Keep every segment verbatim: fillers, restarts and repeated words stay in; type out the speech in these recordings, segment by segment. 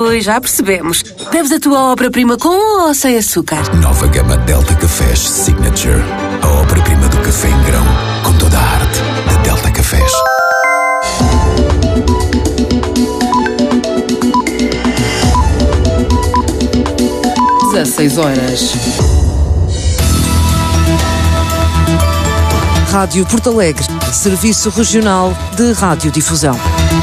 Ui, já percebemos. Bebes a tua obra-prima com ou sem açúcar? Nova gama Delta Cafés Signature. A obra-prima do café em grão, com toda a arte de Delta Cafés. dezasseis horas. Rádio Porto Alegre, Serviço Regional de Radiodifusão.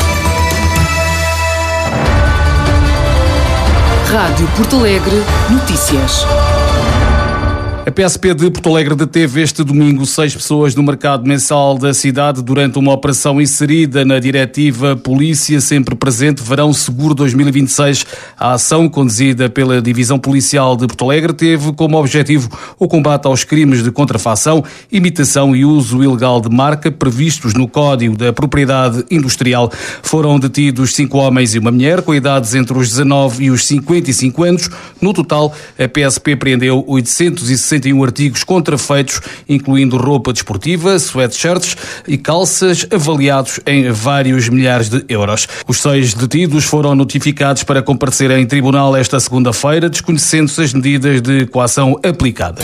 Rádio Porto Alegre, notícias. A P S P de Porto Alegre deteve este domingo seis pessoas no mercado mensal da cidade durante uma operação inserida na diretiva Polícia Sempre Presente Verão Seguro dois mil e vinte e seis. A ação, conduzida pela Divisão Policial de Porto Alegre, teve como objetivo o combate aos crimes de contrafação, imitação e uso ilegal de marca previstos no Código da Propriedade Industrial. Foram detidos cinco homens e uma mulher com idades entre os dezanove e os cinquenta e cinco anos. No total, a P S P prendeu oitocentos e sessenta e um artigos contrafeitos, incluindo roupa desportiva, sweatshirts e calças, avaliados em vários milhares de euros. Os seis detidos foram notificados para comparecer em tribunal esta segunda-feira, desconhecendo-se as medidas de coação aplicadas.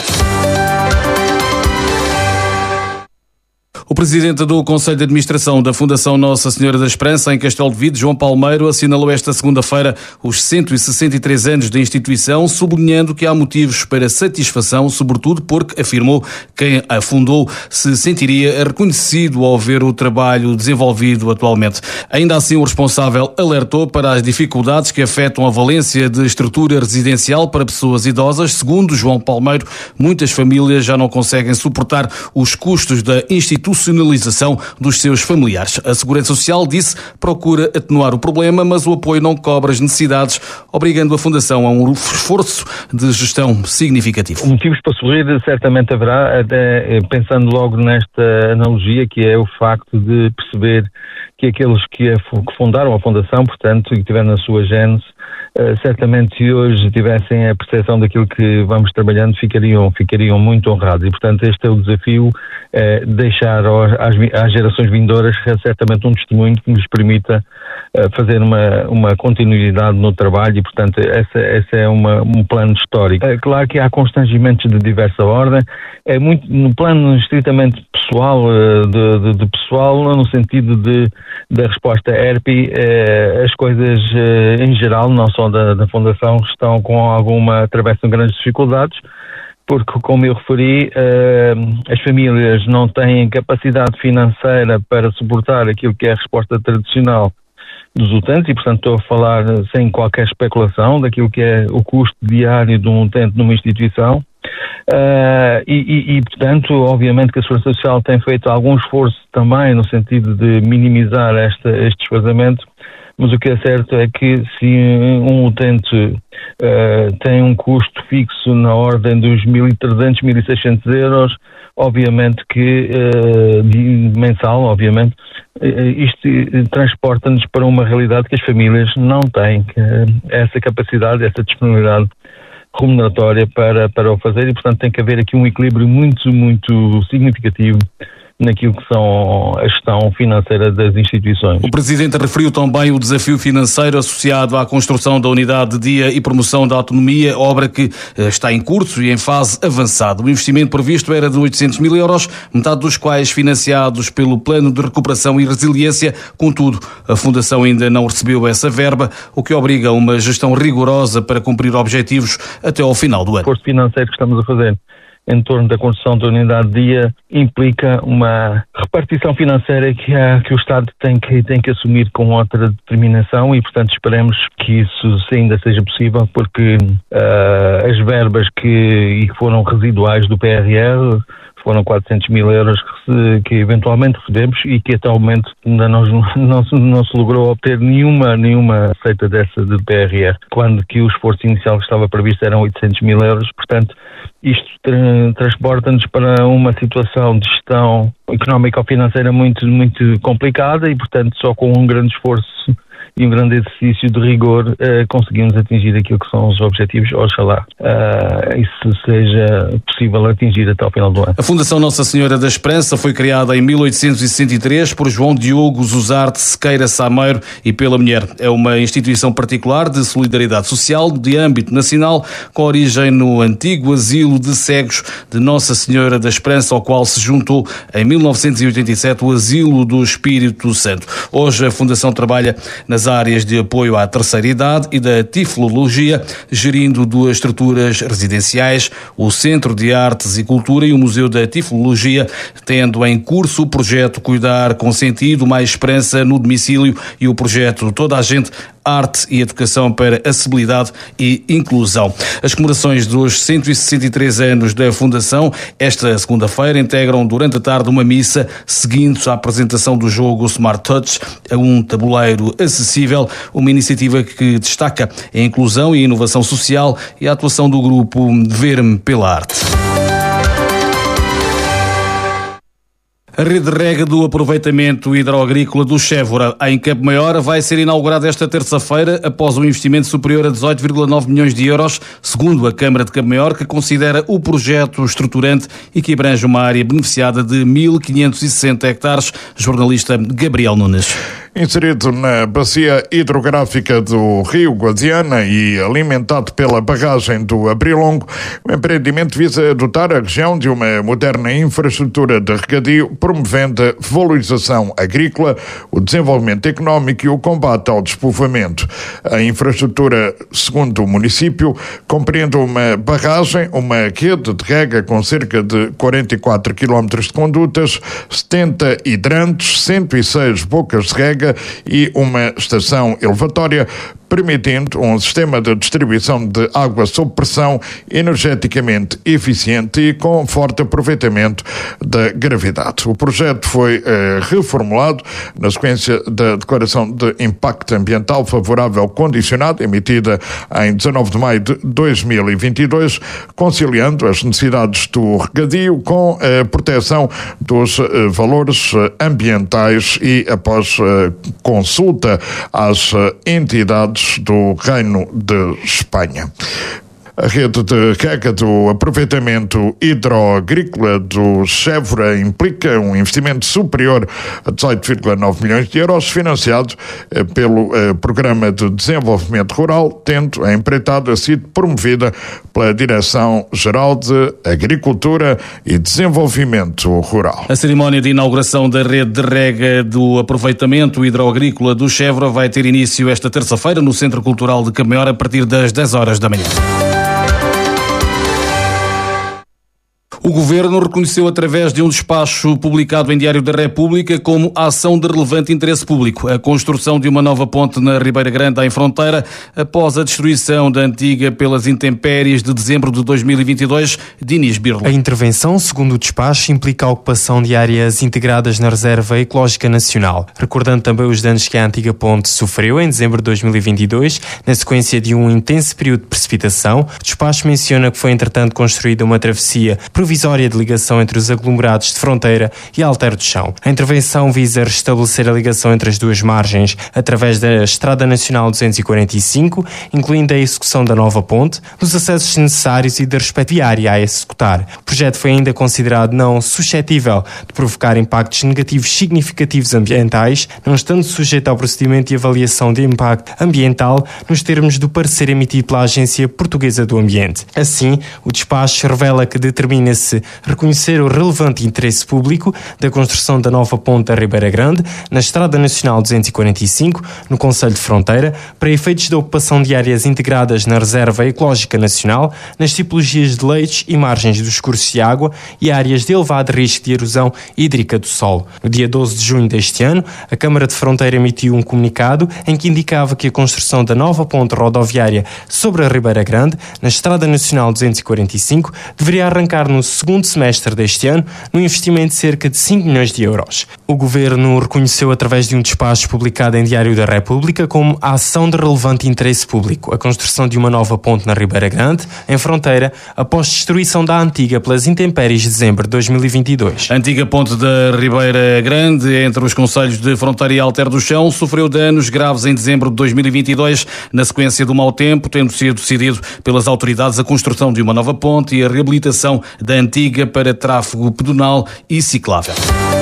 O presidente do Conselho de Administração da Fundação Nossa Senhora da Esperança, em Castelo de Vide, João Palmeiro, assinalou esta segunda-feira os cento e sessenta e três anos da instituição, sublinhando que há motivos para satisfação, sobretudo porque, afirmou, quem a fundou se sentiria reconhecido ao ver o trabalho desenvolvido atualmente. Ainda assim, o responsável alertou para as dificuldades que afetam a valência de estrutura residencial para pessoas idosas. Segundo João Palmeiro, muitas famílias já não conseguem suportar os custos da instituição institucionalização dos seus familiares. A Segurança Social, disse, procura atenuar o problema, mas o apoio não cobre as necessidades, obrigando a Fundação a um esforço de gestão significativo. Motivos para sorrir certamente haverá, até pensando logo nesta analogia, que é o facto de perceber que aqueles que fundaram a Fundação, portanto, e que tiveram na sua gênese, Uh, certamente se hoje tivessem a percepção daquilo que vamos trabalhando, ficariam, ficariam muito honrados. E, portanto, este é o desafio, uh, deixar aos, às, às gerações vindouras certamente um testemunho que nos permita uh, fazer uma, uma continuidade no trabalho e, portanto, essa, essa é uma, um plano histórico. É claro que há constrangimentos de diversa ordem, é muito no plano estritamente pessoal, uh, de, de, de pessoal, no sentido de, da resposta E R P I, uh, as coisas uh, em geral, não só Da, da Fundação, estão com alguma, atravessam grandes dificuldades, porque, como eu referi, uh, as famílias não têm capacidade financeira para suportar aquilo que é a resposta tradicional dos utentes e, portanto, estou a falar sem qualquer especulação daquilo que é o custo diário de um utente numa instituição. Uh, e, e, e, portanto, obviamente que a Segurança Social tem feito algum esforço também no sentido de minimizar esta, este desfazamento. Mas o que é certo é que se um utente uh, tem um custo fixo na ordem dos mil e trezentos, mil e seiscentos euros, obviamente que, uh, mensal, obviamente, uh, isto transporta-nos para uma realidade que as famílias não têm, que, uh, essa capacidade, essa disponibilidade remuneratória para, para o fazer e, portanto, tem que haver aqui um equilíbrio muito, muito significativo naquilo que são a gestão financeira das instituições. O Presidente referiu também o desafio financeiro associado à construção da Unidade de Dia e Promoção da Autonomia, obra que está em curso e em fase avançada. O investimento previsto era de oitocentos mil euros, metade dos quais financiados pelo Plano de Recuperação e Resiliência. Contudo, a Fundação ainda não recebeu essa verba, o que obriga a uma gestão rigorosa para cumprir objetivos até ao final do ano. O esforço financeiro que estamos a fazer em torno da construção da unidade de dia implica uma repartição financeira que, há, que o Estado tem que, tem que assumir com outra determinação e, portanto, esperemos que isso ainda seja possível, porque uh, as verbas que, que foram residuais do P R R foram quatrocentos mil euros que, se, que eventualmente recebemos e que até o momento ainda não, não, não se logrou obter nenhuma, nenhuma receita dessa do P R R, quando que o esforço inicial que estava previsto eram oitocentos mil euros. Portanto, isto tra- transporta-nos para uma situação de gestão económica ou financeira muito, muito complicada e, portanto, só com um grande esforço e um grande exercício de rigor, uh, conseguimos atingir aquilo que são os objetivos, oxalá uh, isso seja possível atingir até ao final do ano. A Fundação Nossa Senhora da Esperança foi criada em mil oitocentos e sessenta e três por João Diogo Zuzarte Sequeira Sameiro e pela mulher. É uma instituição particular de solidariedade social de âmbito nacional, com origem no antigo asilo de cegos de Nossa Senhora da Esperança, ao qual se juntou em mil novecentos e oitenta e sete o Asilo do Espírito Santo. Hoje a Fundação trabalha nas áreas de apoio à terceira idade e da tiflologia, gerindo duas estruturas residenciais, o Centro de Artes e Cultura e o Museu da Tiflologia, tendo em curso o projeto Cuidar com Sentido, Mais Esperança no Domicílio e o projeto Toda a Gente, Arte e Educação para Acessibilidade e Inclusão. As comemorações dos cento e sessenta e três anos da Fundação, esta segunda-feira, integram durante a tarde uma missa, seguindo a apresentação do jogo Smart Touch, um tabuleiro acessível, uma iniciativa que destaca a inclusão e a inovação social e a atuação do grupo Ver-me pela Arte. A rede de rega do aproveitamento hidroagrícola do Chévora, em Campo Maior, vai ser inaugurada esta terça-feira após um investimento superior a dezoito vírgula nove milhões de euros, segundo a Câmara de Campo Maior, que considera o projeto estruturante e que abrange uma área beneficiada de mil quinhentos e sessenta hectares. Jornalista Gabriel Nunes. Inserido na bacia hidrográfica do Rio Guadiana e alimentado pela barragem do Abrilongo, o empreendimento visa dotar a região de uma moderna infraestrutura de regadio, promovendo a valorização agrícola, o desenvolvimento económico e o combate ao despovoamento. A infraestrutura, segundo o município, compreende uma barragem, uma rede de rega com cerca de quarenta e quatro quilómetros de condutas, setenta hidrantes, cento e seis bocas de rega e uma estação elevatória, permitindo um sistema de distribuição de água sob pressão energeticamente eficiente e com forte aproveitamento da gravidade. O projeto foi eh, reformulado na sequência da Declaração de Impacto Ambiental Favorável Condicionado, emitida em dezanove de maio de dois mil e vinte e dois, conciliando as necessidades do regadio com a proteção dos eh, valores ambientais e após eh, consulta às eh, entidades do Reino de Espanha. A rede de rega do aproveitamento hidroagrícola do Chévora implica um investimento superior a dezoito vírgula nove milhões de euros, financiado eh, pelo eh, Programa de Desenvolvimento Rural, tendo a empreitada sido promovida pela Direção-Geral de Agricultura e Desenvolvimento Rural. A cerimónia de inauguração da rede de rega do aproveitamento hidroagrícola do Chévora vai ter início esta terça-feira no Centro Cultural de Campo Maior a partir das dez horas da manhã. O Governo reconheceu através de um despacho publicado em Diário da República como ação de relevante interesse público a construção de uma nova ponte na Ribeira Grande, em fronteira, após a destruição da antiga pelas intempéries de dezembro de dois mil e vinte e dois. Dinis Birla. A intervenção, segundo o despacho, implica a ocupação de áreas integradas na Reserva Ecológica Nacional, recordando também os danos que a antiga ponte sofreu em dezembro de dois mil e vinte e dois, na sequência de um intenso período de precipitação. O despacho menciona que foi, entretanto, construída uma travessia provisória de ligação entre os aglomerados de fronteira e Alter do Chão. A intervenção visa restabelecer a ligação entre as duas margens através da Estrada Nacional duzentos e quarenta e cinco, incluindo a execução da nova ponte, dos acessos necessários e da respectiva área a executar. O projeto foi ainda considerado não suscetível de provocar impactos negativos significativos ambientais, não estando sujeito ao procedimento de avaliação de impacto ambiental nos termos do parecer emitido pela Agência Portuguesa do Ambiente. Assim, o despacho revela que determina-se reconhecer o relevante interesse público da construção da nova ponte da Ribeira Grande, na Estrada Nacional duzentos e quarenta e cinco, no Concelho de Fronteira, para efeitos da ocupação de áreas integradas na Reserva Ecológica Nacional, nas tipologias de leitos e margens dos cursos de água e áreas de elevado risco de erosão hídrica do solo. No dia doze de junho deste ano, a Câmara de Fronteira emitiu um comunicado em que indicava que a construção da nova ponte rodoviária sobre a Ribeira Grande, na Estrada Nacional duzentos e quarenta e cinco, deveria arrancar no segundo semestre deste ano, num investimento de cerca de cinco milhões de euros. O Governo reconheceu através de um despacho publicado em Diário da República como a ação de relevante interesse público a construção de uma nova ponte na Ribeira Grande, em fronteira, após destruição da antiga pelas intempéries de dezembro de dois mil e vinte e dois. A antiga ponte da Ribeira Grande, entre os concelhos de Fronteira e Alter do Chão, sofreu danos graves em dezembro de dois mil e vinte e dois, na sequência do mau tempo, tendo sido decidido pelas autoridades a construção de uma nova ponte e a reabilitação da antiga para tráfego pedonal e ciclável.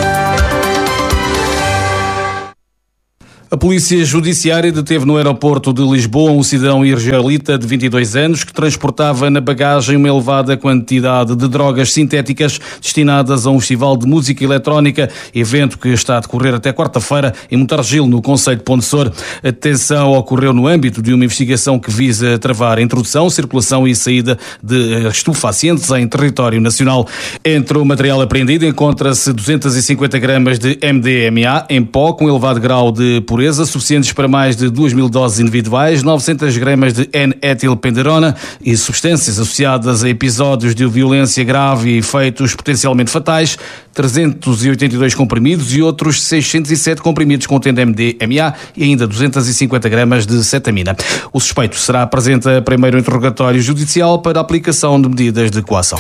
A Polícia Judiciária deteve no aeroporto de Lisboa um cidadão israelita de vinte e dois anos que transportava na bagagem uma elevada quantidade de drogas sintéticas destinadas a um festival de música eletrónica, evento que está a decorrer até quarta-feira em Montargil, no concelho de Pontessor. A detenção ocorreu no âmbito de uma investigação que visa travar a introdução, circulação e saída de estupefacientes em território nacional. Entre o material apreendido encontra-se duzentas e cinquenta gramas de M D M A em pó com elevado grau de pureza, suficientes para mais de duas mil doses individuais, novecentas gramas de N-etilpenderona e substâncias associadas a episódios de violência grave e efeitos potencialmente fatais, trezentos e oitenta e dois comprimidos e outros seiscentos e sete comprimidos contendo M D M A e ainda duzentas e cinquenta gramas de cetamina. O suspeito será presente a primeiro interrogatório judicial para a aplicação de medidas de coação.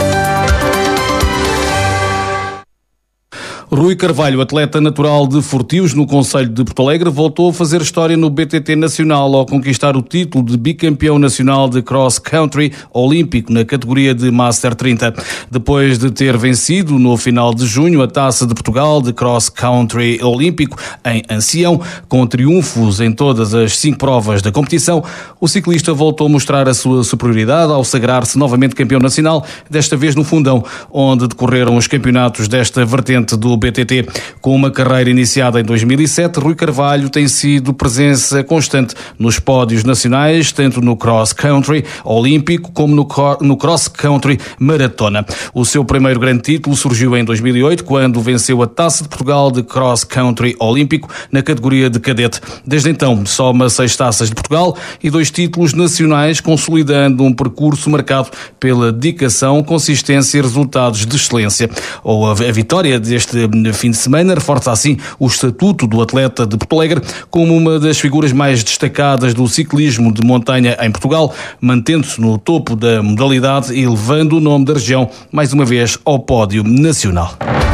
Rui Carvalho, atleta natural de Fortios, no concelho de Porto Alegre, voltou a fazer história no B T T Nacional ao conquistar o título de bicampeão nacional de cross country olímpico na categoria de Master trinta. Depois de ter vencido no final de junho a Taça de Portugal de cross country olímpico em Ancião, com triunfos em todas as cinco provas da competição, o ciclista voltou a mostrar a sua superioridade ao sagrar-se novamente campeão nacional, desta vez no Fundão, onde decorreram os campeonatos desta vertente do B T T. Com uma carreira iniciada em dois mil e sete, Rui Carvalho tem sido presença constante nos pódios nacionais, tanto no cross-country olímpico como no, no cross-country maratona. O seu primeiro grande título surgiu em dois mil e oito, quando venceu a Taça de Portugal de cross-country olímpico na categoria de cadete. Desde então, soma seis taças de Portugal e dois títulos nacionais, consolidando um percurso marcado pela dedicação, consistência e resultados de excelência. Ou a vitória deste fim de semana reforça assim o estatuto do atleta de Porto Alegre como uma das figuras mais destacadas do ciclismo de montanha em Portugal, mantendo-se no topo da modalidade e levando o nome da região mais uma vez ao pódio nacional.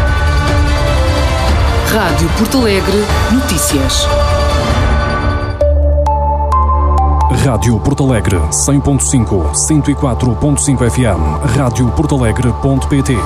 Rádio Porto Alegre Notícias. Rádio Porto Alegre cem ponto cinco, cento e quatro ponto cinco F M, rádio porto alegre ponto pt.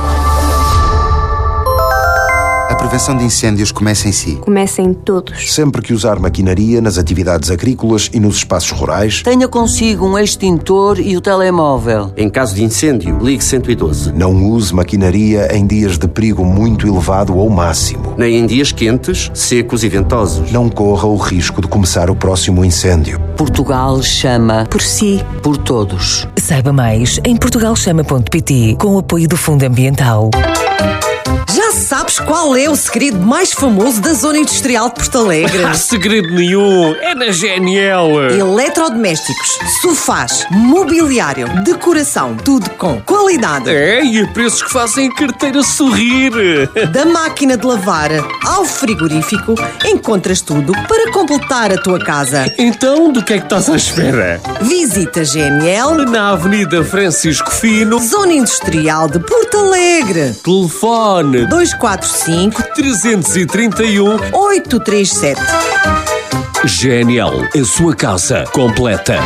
A prevenção de incêndios começa em si. Começa em todos. Sempre que usar maquinaria nas atividades agrícolas e nos espaços rurais, tenha consigo um extintor e o telemóvel. Em caso de incêndio, ligue cento e doze. Não use maquinaria em dias de perigo muito elevado ou máximo. Nem em dias quentes, secos e ventosos. Não corra o risco de começar o próximo incêndio. Portugal chama por si, por todos. Saiba mais em portugal chama ponto pt, com o apoio do Fundo Ambiental. Já sabes qual é o segredo mais famoso da zona industrial de Porto Alegre? Não há segredo nenhum, é na G N L. Eletrodomésticos, sofás, mobiliário, decoração, tudo com qualidade. É, e a preços que fazem a carteira sorrir. Da máquina de lavar ao frigorífico, encontras tudo para completar a tua casa. Então, do que é que estás à espera? Visita G N L na Avenida Francisco Fino, Zona Industrial de Porto Alegre. Telefone dois quatro cinco, três três um, oito três sete. G N L, a sua casa completa.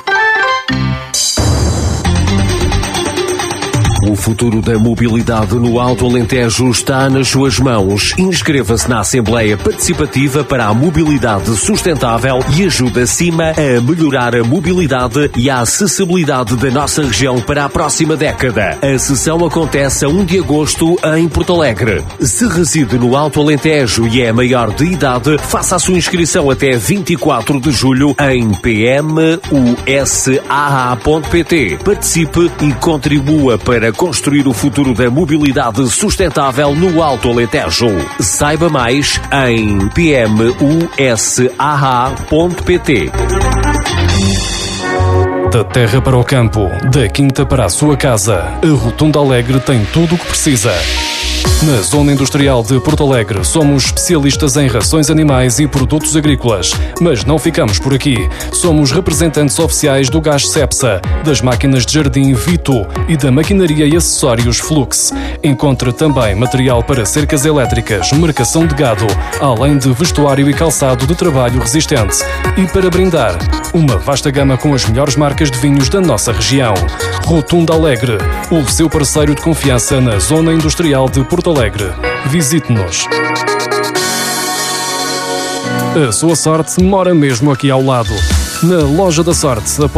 O futuro da mobilidade no Alto Alentejo está nas suas mãos. Inscreva-se na Assembleia Participativa para a Mobilidade Sustentável e ajude a CIMA a melhorar a mobilidade e a acessibilidade da nossa região para a próxima década. A sessão acontece a primeiro de agosto em Porto Alegre. Se reside no Alto Alentejo e é maior de idade, faça a sua inscrição até vinte e quatro de julho em p m u s a a ponto p t. Participe e contribua para construir o futuro da mobilidade sustentável no Alto Alentejo. Saiba mais em p m u s a a ponto p t. Da terra para o campo, da quinta para a sua casa, a Rotunda Alegre tem tudo o que precisa. Na Zona Industrial de Porto Alegre, somos especialistas em rações animais e produtos agrícolas. Mas não ficamos por aqui. Somos representantes oficiais do gás Cepsa, das máquinas de jardim Vito e da maquinaria e acessórios Flux. Encontre também material para cercas elétricas, marcação de gado, além de vestuário e calçado de trabalho resistente. E para brindar, uma vasta gama com as melhores marcas de vinhos da nossa região. Rotunda Alegre, o seu parceiro de confiança na Zona Industrial de Porto Alegre. Visite-nos. A sua sorte mora mesmo aqui ao lado. Na Loja da Sorte, após